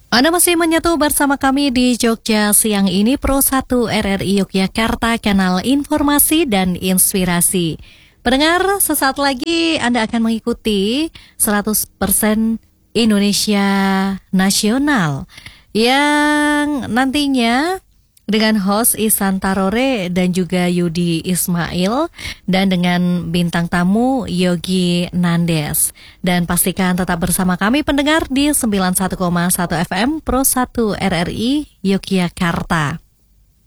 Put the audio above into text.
Anda masih menyatu bersama kami di Jogja siang ini Pro 1 RRI Yogyakarta, kanal informasi dan inspirasi. Pendengar, sesaat lagi Anda akan mengikuti 100% Indonesia Nasional yang nantinya dengan host Ihsan Tarore dan juga Yudi Ismail dan dengan bintang tamu Yogi Nandes. Dan pastikan tetap bersama kami pendengar di 91,1 FM Pro 1 RRI Yogyakarta.